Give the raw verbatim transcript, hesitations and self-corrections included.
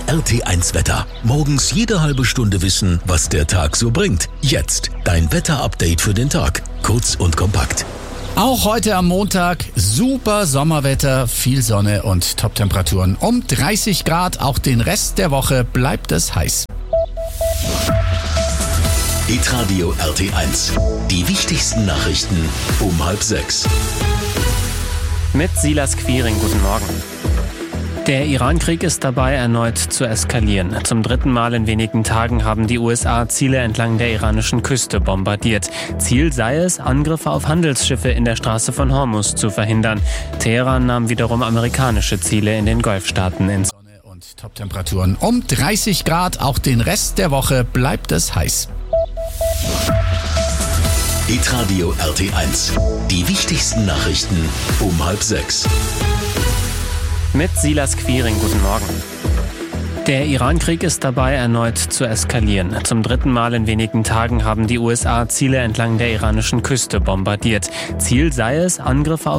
Das R T eins Wetter. Morgens jede halbe Stunde wissen, was der Tag so bringt. Jetzt dein Wetter-Update für den Tag. Kurz und kompakt. Auch heute am Montag super Sommerwetter, viel Sonne und Top-Temperaturen um dreißig Grad. Auch den Rest der Woche bleibt es heiß. Hitradio R T eins. Die wichtigsten Nachrichten um halb sechs. Mit Silas Quiring, guten Morgen. Der Iran-Krieg ist dabei, erneut zu eskalieren. Zum dritten Mal in wenigen Tagen haben die U S A Ziele entlang der iranischen Küste bombardiert. Ziel sei es, Angriffe auf Handelsschiffe in der Straße von Hormuz zu verhindern. Teheran nahm wiederum amerikanische Ziele in den Golfstaaten ins Sonne und Top-Temperaturen um dreißig Grad. Auch den Rest der Woche bleibt es heiß. Hitradio R T eins. Die wichtigsten Nachrichten um halb sechs. Mit Silas Quiring, guten Morgen. Der Iran-Krieg ist dabei, erneut zu eskalieren. Zum dritten Mal in wenigen Tagen haben die U S A Ziele entlang der iranischen Küste bombardiert. Ziel sei es, Angriffe auf